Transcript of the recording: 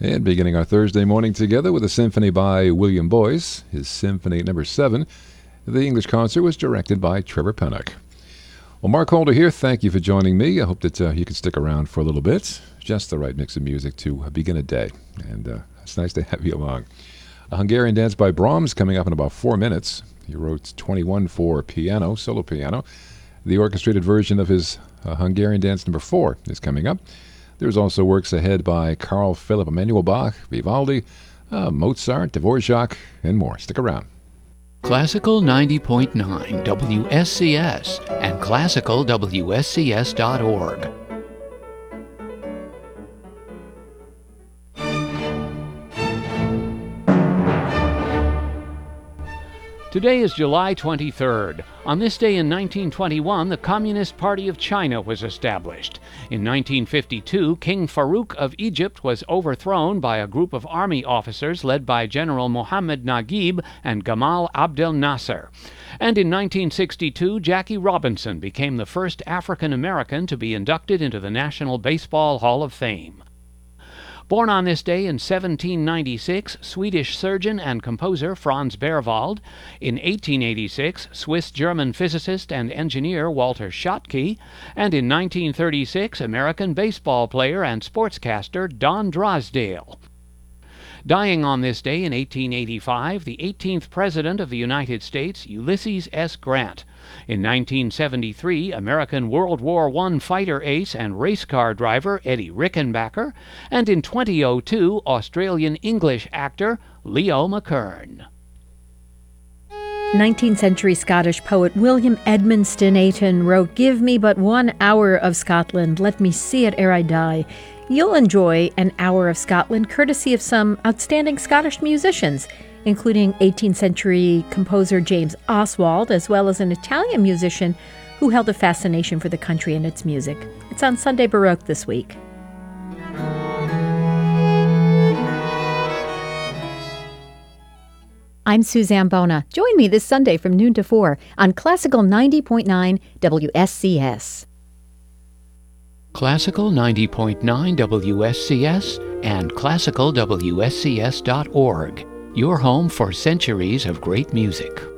And beginning our Thursday morning together with a symphony by William Boyce, his Symphony No. 7. The English concert was directed by Trevor Pennock. Well, Mark Holder here. Thank you for joining me. I hope that you can stick around for a little bit. Just the right mix of music to begin a day. And it's nice to have you along. A Hungarian dance by Brahms coming up in about 4 minutes. He wrote 21 for piano, solo piano. The orchestrated version of his Hungarian Dance No. 4 is coming up. There's also works ahead by Carl Philipp Emanuel Bach, Vivaldi, Mozart, Dvorak, and more. Stick around. Classical 90.9 WSCS and classicalwscs.org. Today is July 23rd. On this day in 1921, the Communist Party of China was established. In 1952, King Farouk of Egypt was overthrown by a group of army officers led by General Mohammed Naguib and Gamal Abdel Nasser. And in 1962, Jackie Robinson became the first African American to be inducted into the National Baseball Hall of Fame. Born on this day in 1796, Swedish surgeon and composer Franz Berwald. In 1886, Swiss-German physicist and engineer Walter Schottky. And in 1936, American baseball player and sportscaster Don Drysdale. Dying on this day in 1885, the 18th President of the United States, Ulysses S. Grant. In 1973, American World War I fighter ace and race car driver Eddie Rickenbacker. And in 2002, Australian English actor Leo McKern. 19th century Scottish poet William Edmondson Ayton wrote, "Give me but 1 hour of Scotland, let me see it ere I die." You'll enjoy an hour of Scotland courtesy of some outstanding Scottish musicians, including 18th century composer James Oswald, as well as an Italian musician who held a fascination for the country and its music. It's on Sunday Baroque this week. I'm Suzanne Bona. Join me this Sunday from noon to 4 on Classical 90.9 WSCS. Classical 90.9 WSCS and classicalwscs.org. Your home for centuries of great music.